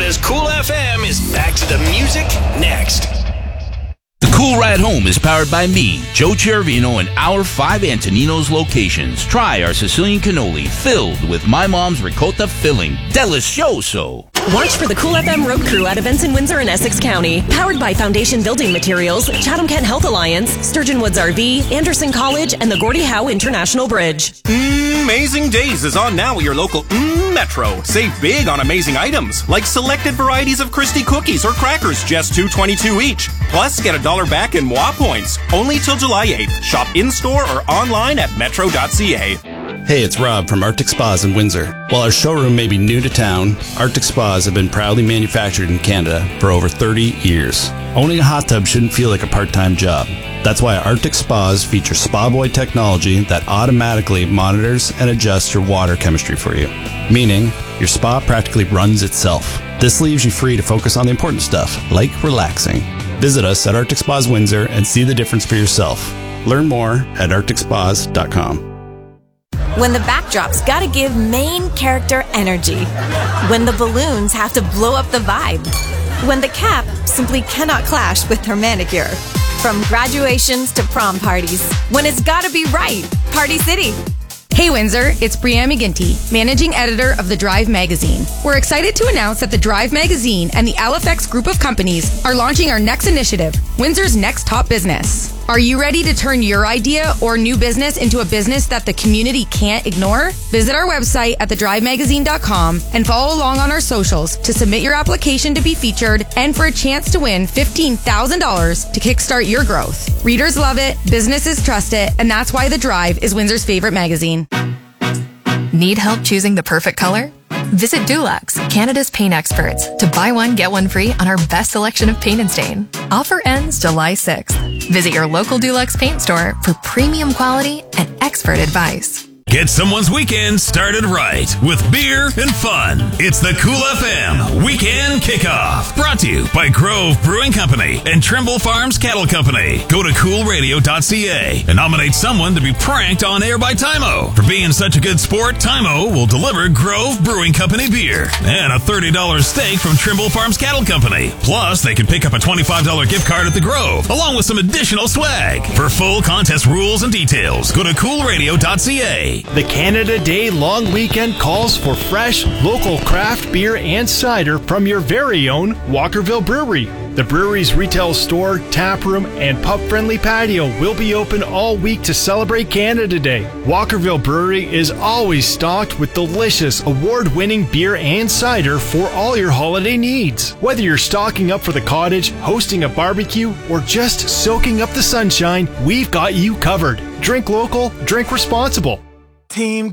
Canada's Cool FM is back to the music next. The Cool Ride Home is powered by me, Joe Chiarvino, and our 5 Antonino's locations. Try our Sicilian cannoli filled with my mom's ricotta filling. Delicioso! Watch for the Cool FM Road Crew at events in Windsor and Essex County. Powered by Foundation Building Materials, Chatham-Kent Health Alliance, Sturgeon Woods RV, Anderson College, and the Gordie Howe International Bridge. Amazing Days is on now at your local Metro. Save big on amazing items, like selected varieties of Christie cookies or crackers, just $2.22 each. Plus, get $1 back in MOA points. Only till July 8th. Shop in-store or online at metro.ca. Hey, it's Rob from Arctic Spas in Windsor. While our showroom may be new to town, Arctic Spas have been proudly manufactured in Canada for over 30 years. Owning a hot tub shouldn't feel like a part-time job. That's why Arctic Spas feature Spa Boy technology that automatically monitors and adjusts your water chemistry for you, meaning your spa practically runs itself. This leaves you free to focus on the important stuff, like relaxing. Visit us at Arctic Spas Windsor and see the difference for yourself. Learn more at arcticspas.com. When the backdrop's gotta give main character energy. When the balloons have to blow up the vibe. When the cap simply cannot clash with her manicure. From graduations to prom parties. When it's gotta be right. Party City. Hey Windsor, it's Brianne McGinty, Managing Editor of The Drive Magazine. We're excited to announce that The Drive Magazine and the LFX group of companies are launching our next initiative, Windsor's Next Top Business. Are you ready to turn your idea or new business into a business that the community can't ignore? Visit our website at thedrivemagazine.com and follow along on our socials to submit your application to be featured and for a chance to win $15,000 to kickstart your growth. Readers love it, businesses trust it, and that's why The Drive is Windsor's favorite magazine. Need help choosing the perfect color? Visit Dulux, Canada's paint experts, to buy one, get one free on our best selection of paint and stain. Offer ends July 6th. Visit your local Dulux paint store for premium quality and expert advice. Get someone's weekend started right with beer and fun. It's the Cool FM Weekend Kickoff. Brought to you by Grove Brewing Company and Trimble Farms Cattle Company. Go to coolradio.ca and nominate someone to be pranked on air by Tymo. For being such a good sport, Tymo will deliver Grove Brewing Company beer and a $30 steak from Trimble Farms Cattle Company. Plus, they can pick up a $25 gift card at the Grove, along with some additional swag. For full contest rules and details, go to coolradio.ca. The Canada Day long weekend calls for fresh, local craft beer and cider from your very own Walkerville Brewery. The brewery's retail store, tap room, and pub-friendly patio will be open all week to celebrate Canada Day. Walkerville Brewery is always stocked with delicious, award-winning beer and cider for all your holiday needs. Whether you're stocking up for the cottage, hosting a barbecue, or just soaking up the sunshine, we've got you covered. Drink local, drink responsible. Team